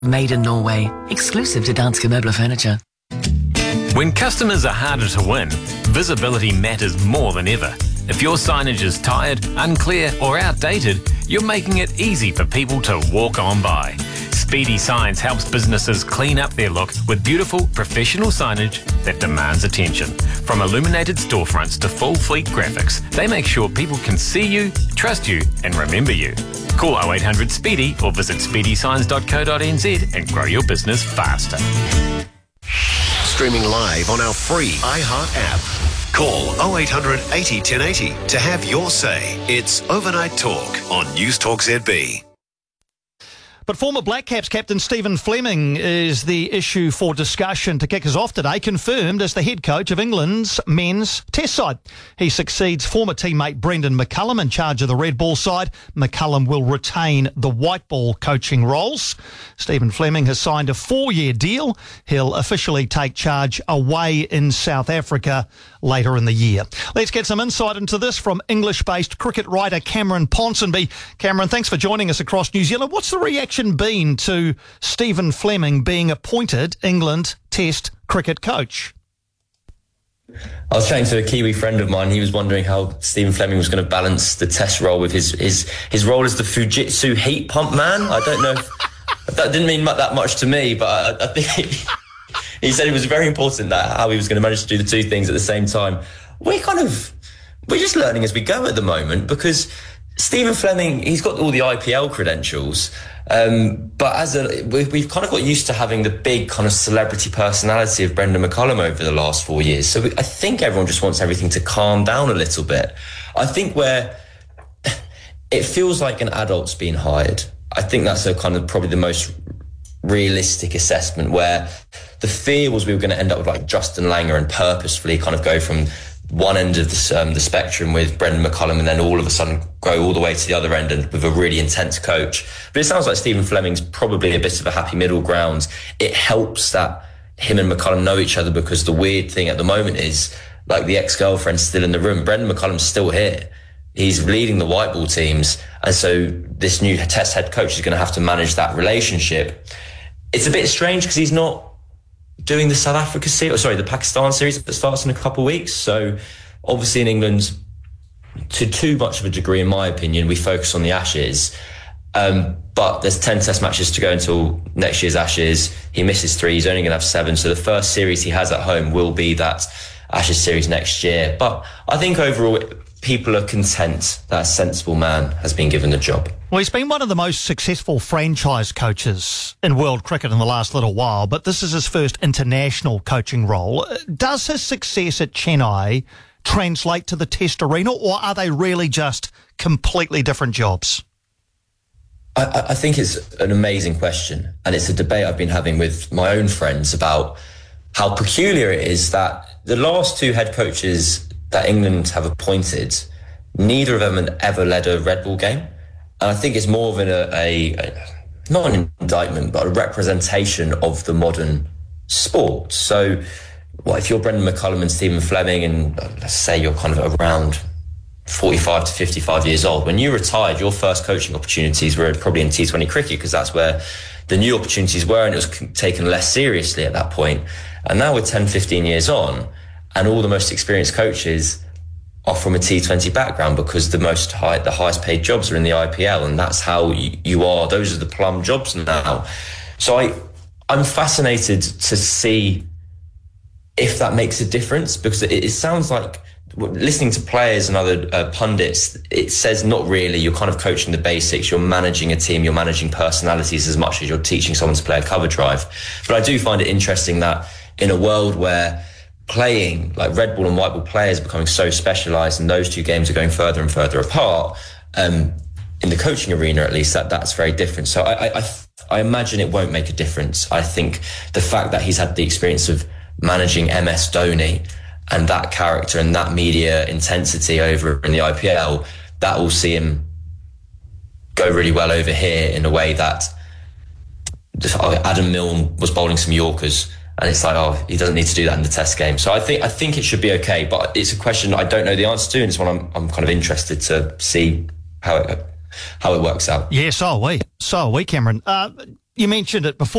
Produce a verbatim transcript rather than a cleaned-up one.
Made in Norway, exclusive to Danske Møbler Furniture. When customers are harder to win, visibility matters more than ever. If your signage is tired, unclear or outdated, you're making it easy for people to walk on by. Speedy Signs helps businesses clean up their look with beautiful, professional signage that demands attention. From illuminated storefronts to full fleet graphics, they make sure people can see you, trust you and remember you. Call oh eight hundred SPEEDY or visit speedy signs dot co dot n z and grow your business faster. Streaming live on our free iHeart app. Call oh eight hundred eighty ten eighty to have your say. It's Overnight Talk on News Talk Z B. But former Black Caps captain Stephen Fleming is the issue for discussion to kick us off today, confirmed as the head coach of England's men's test side. He succeeds former teammate Brendan McCullum in charge of the red ball side. McCullum will retain the white ball coaching roles. Stephen Fleming has signed a four-year deal. He'll officially take charge away in South Africa later in the year. Let's get some insight into this from English-based cricket writer Cameron Ponsonby. Cameron, thanks for joining us across New Zealand. What's the reaction been to Stephen Fleming being appointed England Test cricket coach? I was chatting to a Kiwi friend of mine. He was wondering how Stephen Fleming was going to balance the Test role with his his his role as the Fujitsu heat pump man. I don't know. If, that didn't mean that much to me, but I, I think he, he said it was very important that how he was going to manage to do the two things at the same time. We're kind of we're just learning as we go at the moment, because Stephen Fleming, he's got all the I P L credentials, um, but as a, we've, we've kind of got used to having the big kind of celebrity personality of Brendan McCullum over the last four years. So we, I think everyone just wants everything to calm down a little bit. I think where it feels like an adult's being hired, I think that's a kind of probably the most realistic assessment, where the fear was we were going to end up with like Justin Langer and purposefully kind of go from one end of the, um, the spectrum with Brendan McCullum and then all of a sudden go all the way to the other end and with a really intense coach. But it sounds like Stephen Fleming's probably a bit of a happy middle ground. It helps that him and McCullum know each other, because the weird thing at the moment is like the ex-girlfriend's still in the room. Brendan McCullum's still here. He's leading the white ball teams. And so this new Test head coach is going to have to manage that relationship. It's a bit strange because he's not doing the South Africa series, or sorry, the Pakistan series that starts in a couple of weeks. So obviously in England, to too much of a degree, in my opinion, we focus on the Ashes. Um, but there's ten test matches to go until next year's Ashes. He misses three, he's only going to have seven. So the first series he has at home will be that Ashes series next year. But I think overall, people are content that a sensible man has been given the job. Well, he's been one of the most successful franchise coaches in world cricket in the last little while, but this is his first international coaching role. Does his success at Chennai translate to the Test arena, or are they really just completely different jobs? I, I think it's an amazing question, and it's a debate I've been having with my own friends about how peculiar it is that the last two head coaches that England have appointed, neither of them had ever led a red ball game. And I think it's more of an, a, a, not an indictment, but a representation of the modern sport. So well, if you're Brendan McCullum and Stephen Fleming, and uh, let's say you're kind of around forty-five to fifty-five years old, when you retired, your first coaching opportunities were probably in T twenty cricket, because that's where the new opportunities were, and it was taken less seriously at that point. And now we're ten, fifteen years on, and all the most experienced coaches are from a T twenty background, because the most high, the highest paid jobs are in the I P L, and that's how you, you are. Those are the plum jobs now. So I, I'm fascinated to see if that makes a difference, because it, it sounds like, listening to players and other uh, pundits, it says not really. You're kind of coaching the basics. You're managing a team. You're managing personalities as much as you're teaching someone to play a cover drive. But I do find it interesting that in a world where playing like red ball and white ball players are becoming so specialised, and those two games are going further and further apart, um, in the coaching arena at least, that that's very different. So I, I, I imagine it won't make a difference. I think the fact that he's had the experience of managing M S Dhoni and that character and that media intensity over in the I P L, that will see him go really well over here in a way that Adam Milne was bowling some Yorkers, and it's like, oh, he doesn't need to do that in the Test game. So I think I think it should be okay, but it's a question I don't know the answer to, and it's one I'm I'm kind of interested to see how it how it works out. Yeah, so are we. So are we, Cameron. Uh, you mentioned it before.